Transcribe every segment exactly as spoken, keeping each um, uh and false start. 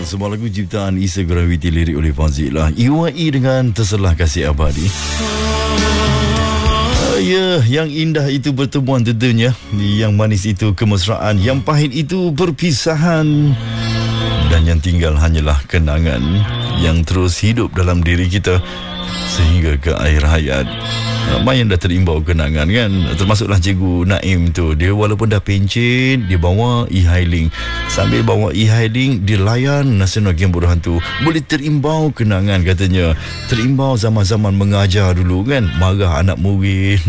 Sebuah lagu ciptaan Isa Graviti, lirik oleh Fazilah U A E dengan Terselah Kasih Abadi. uh, Ya, yang indah itu pertemuan tentunya, yang manis itu kemesraan, yang pahit itu perpisahan, dan yang tinggal hanyalah kenangan yang terus hidup dalam diri kita sehingga ke akhir hayat. Ramai yang dah terimbau kenangan kan, termasuklah Cikgu Naim tu. Dia walaupun dah pencen, dia bawa e-hailing. Sambil bawa e-hailing, dia layan Nasional Game Bodoh Hantu. Boleh terimbau kenangan katanya. Terimbau zaman-zaman mengajar dulu kan, marah anak murid.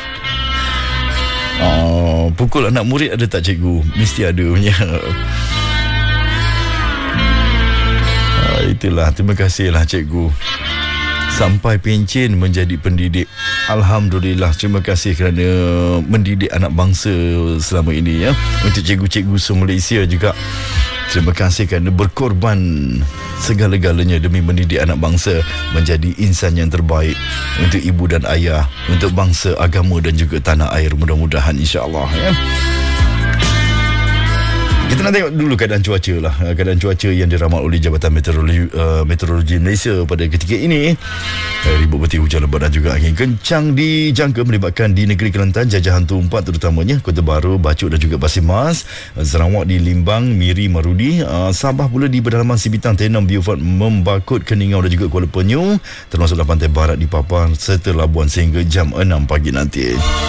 Oh, pukul anak murid ada tak cikgu? Mesti ada punya. Ah, itulah, terima kasihlah cikgu. Sampai pencen menjadi pendidik. Alhamdulillah, terima kasih kerana mendidik anak bangsa selama ini ya. Untuk cikgu-cikgu se-Malaysia juga, terima kasih kerana berkorban segala-galanya demi mendidik anak bangsa menjadi insan yang terbaik untuk ibu dan ayah, untuk bangsa, agama dan juga tanah air, mudah-mudahan insya-Allah ya. Kita nak tengok dulu keadaan cuaca lah. Keadaan cuaca yang diramal oleh Jabatan Meteorologi, uh, Meteorologi Malaysia pada ketika ini. uh, Ribut berti hujan lebat dan juga angin kencang dijangka melibatkan di negeri Kelantan, Jajah Hantu empat terutamanya, Kota Baru, Bachuk dan juga Pasir Mas, uh, Sarawak di Limbang, Miri, Marudi, uh, Sabah pula di pedalaman Sibitang, Tenom, Beaufort, Membakut, Keningau dan juga Kuala Penyu, termasuklah pantai barat di Papar serta Labuan sehingga jam enam pagi nanti.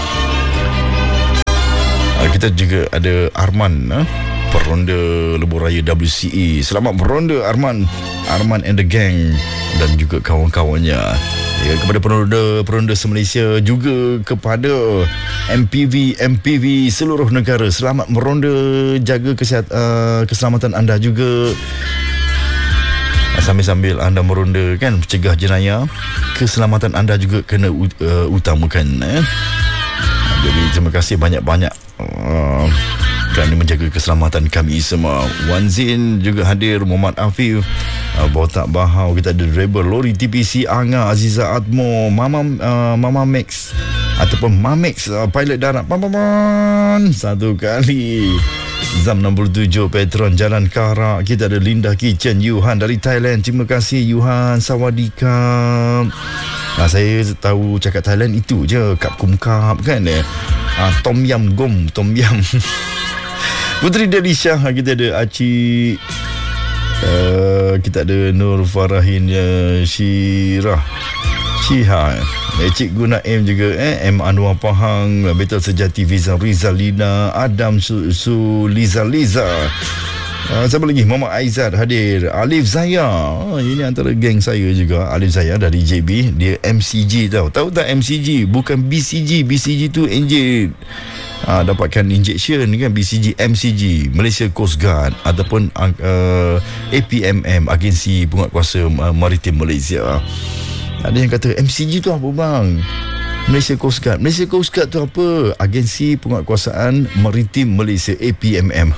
uh, Kita juga ada Arman, uh, Peronda Lebuh Raya W C E. Selamat beronda Arman, Arman and the gang dan juga kawan-kawannya. Ya, kepada peronda-peronda se-Malaysia, juga kepada M P V M P V seluruh negara, selamat meronda, jaga kesihat, uh, keselamatan anda juga. Sambil-sambil anda meronda kan, mencegah jenayah, keselamatan anda juga kena uh, utamakan eh. Jadi terima kasih banyak-banyak uh, kerana menjaga keselamatan kami semua. Wan Zin juga hadir, Muhammad Afif, uh, Botak Bahau, kita ada driver lori T P C Anga, Aziza Atmo, Mama uh, Mama Max ataupun Mamex, uh, pilot darat pampaman satu kali. Zam enam puluh tujuh Petron Jalan Karak, kita ada Linda Kitchen, Yuhan dari Thailand. Terima kasih Yuhan, sawadikap. Nah, saya tahu cakap Thailand itu je, kap kum kap kan eh. Ah, tom yam gom, tom yam. Putri Delisha, kita ada Aci, uh, kita ada Nur Farahin, uh, Syirah Syiha, eh, Cikgu Naim juga, eh, M Anwar Pahang, Betul Sejati, Vizal Rizalina, Adam Su, Su Liza Liza. Uh, siapa lagi? Muhammad Aizat hadir, Alif Zaya, oh, ini antara geng saya juga. Alif Zaya dari J B, dia M C G tau. Tahu tak M C G? Bukan B C G. B C G tu enjin. Uh, dapatkan injection kan, B C G, M C G, Malaysia Coast Guard ataupun uh, A P M M, Agensi Penguatkuasa uh, Maritim Malaysia. Ada yang kata M C G tu apa bang? Malaysia Coast Guard. Malaysia Coast Guard tu apa? Agensi Penguatkuasaan Maritim Malaysia, A P M M.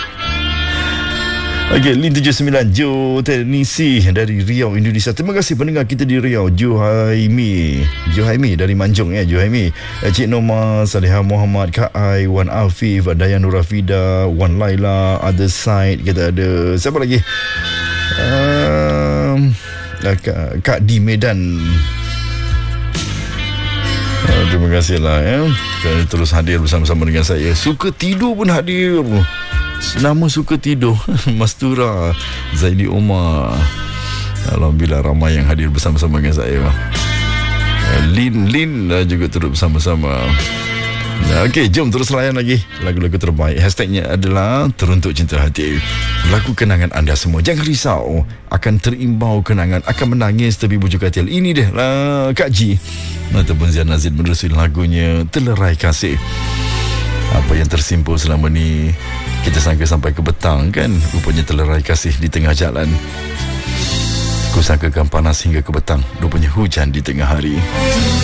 Okey, Lin tujuh sembilan Jo Teknisi dari Riau, Indonesia. Terima kasih pendengar kita di Riau. Johaimi Johaimi dari Manjung ya, Johaimi. Cik Noma, Salihah Muhammad, Kak Ai, Wan Afif, Dayan Nurafida, Wan Laila, Other Side. Kita ada siapa lagi? Um, Kak, Kak di Medan. Oh, terima kasihlah ya, kerana terus hadir bersama-sama dengan saya. Suka tidur pun hadir. Nama suka tidur Mastura Zaini Omar. Alhamdulillah ramai yang hadir bersama-sama dengan saya. Lin Lin juga turut bersama-sama. Okey, jom terus layan lagi lagu-lagu terbaik. Hashtagnya adalah Teruntuk Cinta Hati. Lagu kenangan anda semua. Jangan risau, akan terimbau kenangan, akan menangis tapi bujuk katil. Ini deh lah Kak Ji ataupun Zian Nazid menerusi lagunya Telerai Kasih. Apa yang tersimpul selama ni kita sangka sampai ke petang kan, rupanya telerai kasih di tengah jalan. Ku sangkakan panas hingga ke petang, rupanya hujan di tengah hari.